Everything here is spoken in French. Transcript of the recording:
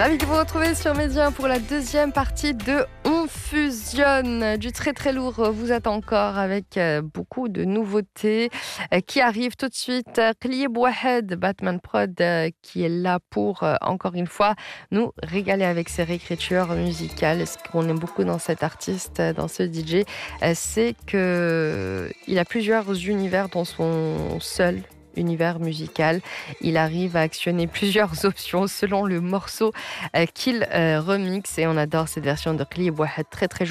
Ravi de vous retrouver sur Média pour la deuxième partie de On Fusionne. Du très très lourd vous attend encore avec beaucoup de nouveautés qui arrivent tout de suite. Qlib Wahed, Batman Prod, qui est là pour, encore une fois, nous régaler avec ses réécritures musicales. Ce qu'on aime beaucoup dans cet artiste, dans ce DJ, c'est qu'il a plusieurs univers dans son seul univers musical. Il arrive à actionner plusieurs options selon le morceau qu'il remixe et on adore cette version de Qlib Wahed, très très